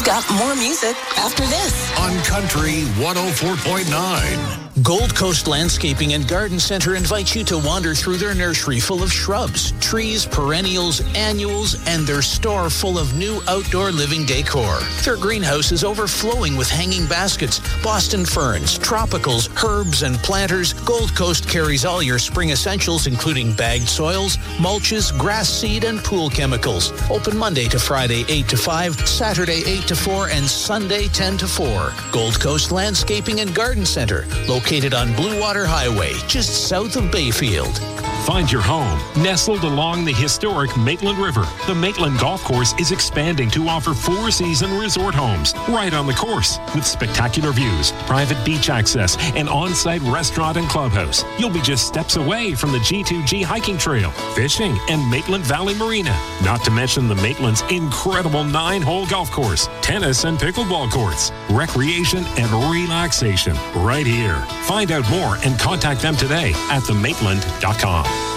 Got more music after this on Country 104.9. Gold Coast Landscaping and Garden Center invites you to wander through their nursery full of shrubs, trees, perennials, annuals, and their store full of new outdoor living decor. Their greenhouse is overflowing with hanging baskets, Boston ferns, tropicals, herbs, and planters. Gold Coast carries all your spring essentials, including bagged soils, mulches, grass seed, and pool chemicals. Open Monday to Friday 8 to 5, Saturday 8 to 4, and Sunday 10 to 4. Gold Coast Landscaping and Garden Center, located on Blue Water Highway, just south of Bayfield. Find your home nestled along the historic Maitland River. The Maitland Golf Course is expanding to offer 4-season resort homes right on the course with spectacular views, private beach access, and on-site restaurant and clubhouse. You'll be just steps away from the G2G hiking trail, fishing, and Maitland Valley Marina. Not to mention the Maitland's incredible 9-hole golf course, tennis and pickleball courts, recreation and relaxation right here. Find out more and contact them today at themaitland.com.